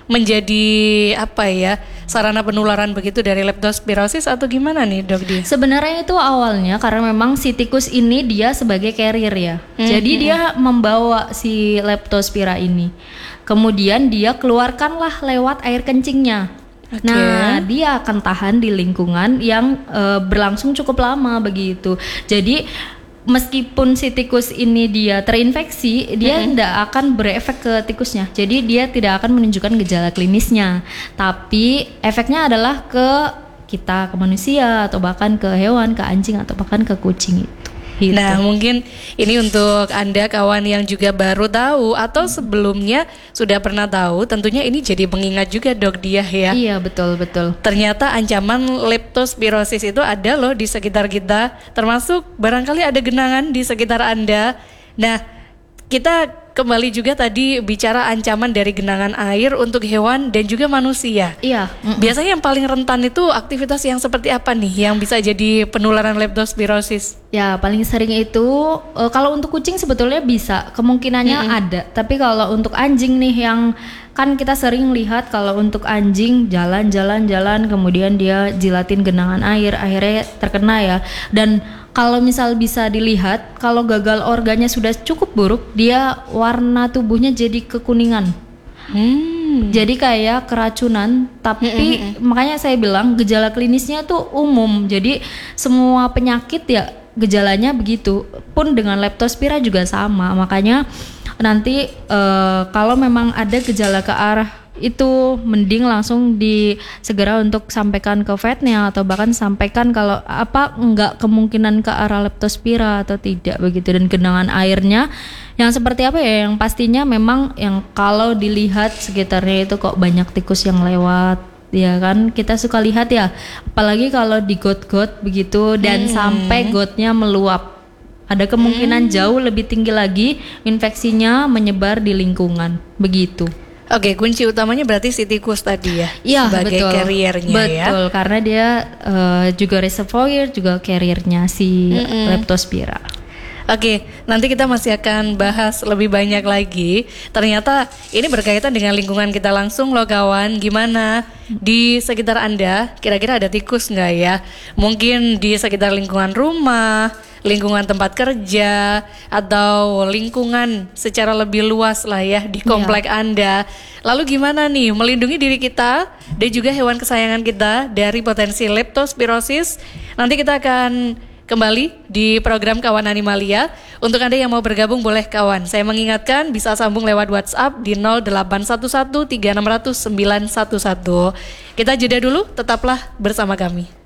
menjadi apa ya, sarana penularan begitu dari leptospirosis atau gimana nih Dok Dia? Sebenarnya itu awalnya karena memang si tikus ini dia sebagai carrier ya. Jadi dia membawa si leptospira ini. Kemudian dia keluarkanlah lewat air kencingnya. Okay. Nah, dia akan tahan di lingkungan yang berlangsung cukup lama begitu. Jadi meskipun si tikus ini dia terinfeksi, dia tidak akan berefek ke tikusnya. Jadi dia tidak akan menunjukkan gejala klinisnya. Tapi efeknya adalah ke kita, ke manusia, atau bahkan ke hewan, ke anjing, atau bahkan ke kucing itu. Gitu. Nah, mungkin ini untuk Anda kawan yang juga baru tahu atau sebelumnya sudah pernah tahu, tentunya ini jadi pengingat juga Dok Diah ya. Iya, betul. Ternyata ancaman leptospirosis itu ada loh di sekitar kita, termasuk barangkali ada genangan di sekitar Anda. Nah, kita kembali juga tadi bicara ancaman dari genangan air untuk hewan dan juga manusia. Iya. Biasanya yang paling rentan itu aktivitas yang seperti apa nih yang bisa jadi penularan leptospirosis? Ya, paling sering itu kalau untuk kucing sebetulnya bisa, kemungkinannya ada. Tapi kalau untuk anjing nih, yang kan kita sering lihat kalau untuk anjing jalan kemudian dia jilatin genangan air, akhirnya terkena ya. Dan kalau misal bisa dilihat, kalau gagal organnya sudah cukup buruk, dia warna tubuhnya jadi kekuningan. Jadi kayak keracunan, tapi makanya saya bilang gejala klinisnya tuh umum. Jadi semua penyakit ya gejalanya begitu. Pun dengan leptospira juga sama. Makanya nanti kalau memang ada gejala ke arah itu, mending langsung segera untuk sampaikan ke vetnya, atau bahkan sampaikan kalau enggak kemungkinan ke arah leptospira atau tidak begitu. Dan genangan airnya yang seperti apa ya, yang pastinya memang yang kalau dilihat sekitarnya itu kok banyak tikus yang lewat ya kan, kita suka lihat ya, apalagi kalau di got-got begitu dan sampai gotnya meluap, ada kemungkinan jauh lebih tinggi lagi infeksinya menyebar di lingkungan begitu. Oke, kunci utamanya berarti si tikus tadi ya, sebagai carriernya ya. Betul, karena dia juga reservoir, juga carriernya si leptospira. Oke, nanti kita masih akan bahas lebih banyak lagi. Ternyata ini berkaitan dengan lingkungan kita langsung loh kawan. Gimana di sekitar Anda, kira-kira ada tikus nggak ya? Mungkin di sekitar lingkungan rumah, lingkungan tempat kerja, atau lingkungan secara lebih luas lah ya di komplek Anda. Lalu gimana nih melindungi diri kita dan juga hewan kesayangan kita dari potensi leptospirosis? Nanti kita akan kembali di program Kawan Animalia. Untuk Anda yang mau bergabung boleh kawan. Saya mengingatkan bisa sambung lewat WhatsApp di 0811 3600 911. Kita jeda dulu, tetaplah bersama kami.